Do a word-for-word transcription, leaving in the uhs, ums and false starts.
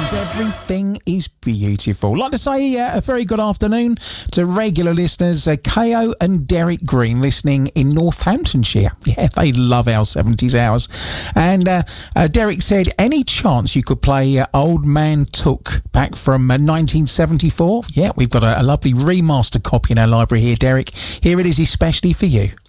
Everything is beautiful. I'd like to say uh, a very good afternoon to regular listeners, uh, K O and Derek Green, listening in Northamptonshire. Yeah, they love our seventies hours. And uh, uh, Derek said, any chance you could play uh, Old Man Took back from uh, nineteen seventy-four? Yeah, we've got a, a lovely remastered copy in our library here, Derek. Here it is especially for you.